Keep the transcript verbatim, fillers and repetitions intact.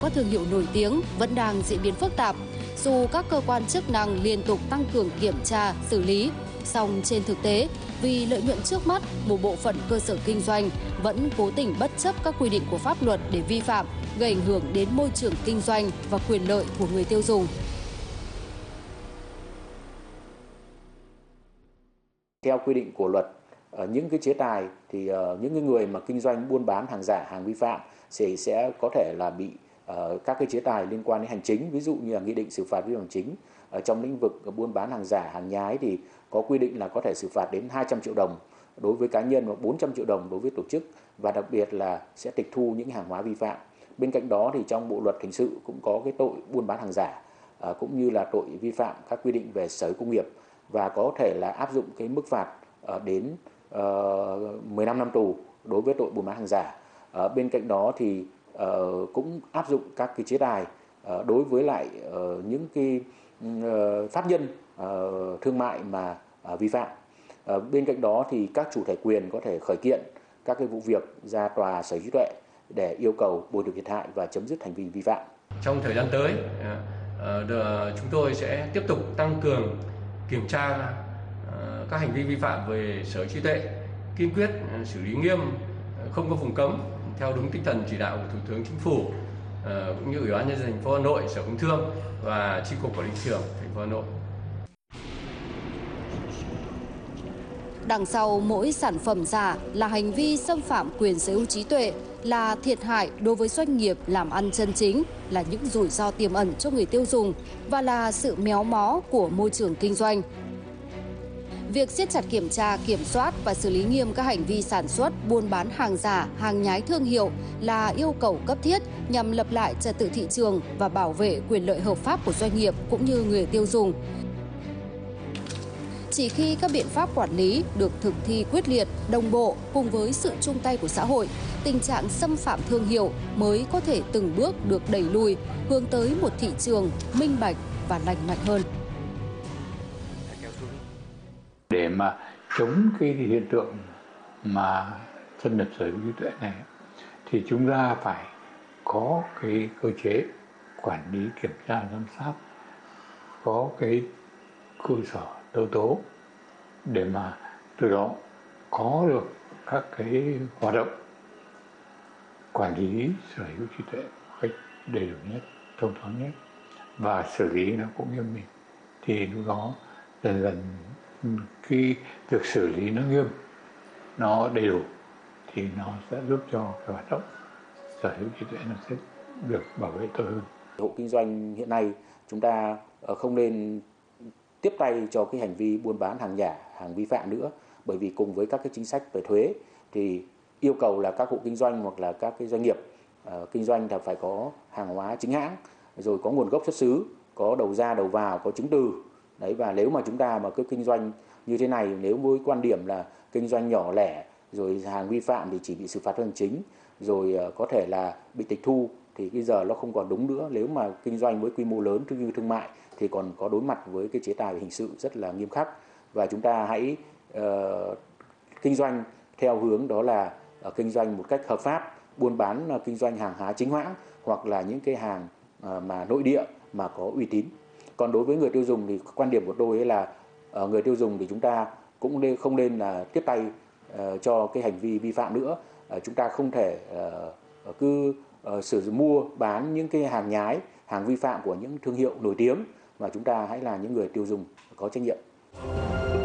Các thương hiệu nổi tiếng vẫn đang diễn biến phức tạp. Dù các cơ quan chức năng liên tục tăng cường kiểm tra, xử lý, song trên thực tế, vì lợi nhuận trước mắt, một bộ phận cơ sở kinh doanh vẫn cố tình bất chấp các quy định của pháp luật để vi phạm, gây ảnh hưởng đến môi trường kinh doanh và quyền lợi của người tiêu dùng. Theo quy định của luật, những cái chế tài thì những cái người mà kinh doanh buôn bán hàng giả, hàng vi phạm sẽ sẽ có thể là bị các cái chế tài liên quan đến hành chính, ví dụ như là nghị định xử phạt vi phạm hành chính. Ở trong lĩnh vực buôn bán hàng giả, hàng nhái thì có quy định là có thể xử phạt đến hai trăm triệu đồng đối với cá nhân và bốn trăm triệu đồng đối với tổ chức, và đặc biệt là sẽ tịch thu những hàng hóa vi phạm. Bên cạnh đó thì trong bộ luật hình sự cũng có cái tội buôn bán hàng giả, cũng như là tội vi phạm các quy định về sở hữu công nghiệp, và có thể là áp dụng cái mức phạt đến mười lăm năm tù đối với tội buôn bán hàng giả. Bên cạnh đó thì cũng áp dụng các cái chế tài đối với lại những cái pháp nhân thương mại mà vi phạm. Bên cạnh đó thì các chủ thể quyền có thể khởi kiện các cái vụ việc ra tòa sở hữu trí tuệ để yêu cầu bồi thường thiệt hại và chấm dứt hành vi vi phạm. Trong thời gian tới, chúng tôi sẽ tiếp tục tăng cường kiểm tra các hành vi vi phạm về sở hữu trí tuệ, kiên quyết xử lý nghiêm, không có vùng cấm, theo đúng tinh thần chỉ đạo của Thủ tướng Chính phủ, cũng như Ủy ban nhân dân thành phố Hà Nội, Sở Công Thương và Chi cục Quản lý thị trường thành phố Hà Nội. Đằng sau mỗi sản phẩm giả là hành vi xâm phạm quyền sở hữu trí tuệ, là thiệt hại đối với doanh nghiệp làm ăn chân chính, là những rủi ro tiềm ẩn cho người tiêu dùng và là sự méo mó của môi trường kinh doanh. Việc siết chặt kiểm tra, kiểm soát và xử lý nghiêm các hành vi sản xuất, buôn bán hàng giả, hàng nhái thương hiệu là yêu cầu cấp thiết nhằm lập lại trật tự thị trường và bảo vệ quyền lợi hợp pháp của doanh nghiệp cũng như người tiêu dùng. Chỉ khi các biện pháp quản lý được thực thi quyết liệt, đồng bộ cùng với sự chung tay của xã hội, tình trạng xâm phạm thương hiệu mới có thể từng bước được đẩy lùi, hướng tới một thị trường minh bạch và lành mạnh hơn. Để mà chống cái hiện tượng mà xâm nhập sở hữu trí tuệ này thì chúng ta phải có cái cơ chế quản lý, kiểm tra, giám sát, có cái cơ sở đấu tố để mà từ đó có được các cái hoạt động quản lý sở hữu trí tuệ một cách đầy đủ nhất, thông thoáng nhất, và xử lý nó cũng nghiêm minh. Thì lúc đó dần dần khi việc xử lý nó nghiêm, nó đầy đủ thì nó sẽ giúp cho cái hoạt động sở hữu trí tuệ nó sẽ được bảo vệ tốt hơn. Hộ kinh doanh hiện nay chúng ta không nên tiếp tay cho cái hành vi buôn bán hàng giả, hàng vi phạm nữa, bởi vì cùng với các cái chính sách về thuế thì yêu cầu là các hộ kinh doanh hoặc là các cái doanh nghiệp uh, kinh doanh là phải có hàng hóa chính hãng, rồi có nguồn gốc xuất xứ, có đầu ra đầu vào, có chứng từ. Đấy, và nếu mà chúng ta mà cứ kinh doanh như thế này, nếu với quan điểm là kinh doanh nhỏ lẻ rồi hàng vi phạm thì chỉ bị xử phạt hành chính, rồi uh, có thể là bị tịch thu, thì bây giờ nó không còn đúng nữa. Nếu mà kinh doanh với quy mô lớn như thương mại thì còn có đối mặt với cái chế tài hình sự rất là nghiêm khắc. Và chúng ta hãy uh, kinh doanh theo hướng đó là uh, kinh doanh một cách hợp pháp, buôn bán uh, kinh doanh hàng hóa chính hãng hoặc là những cái hàng uh, mà nội địa mà có uy tín. Còn đối với người tiêu dùng thì quan điểm của tôi ấy là uh, người tiêu dùng thì chúng ta cũng nên, không nên là tiếp tay uh, cho cái hành vi vi phạm nữa. Uh, chúng ta không thể uh, cứ uh, sử dụng mua bán những cái hàng nhái, hàng vi phạm của những thương hiệu nổi tiếng, mà chúng ta hãy là những người tiêu dùng có trách nhiệm.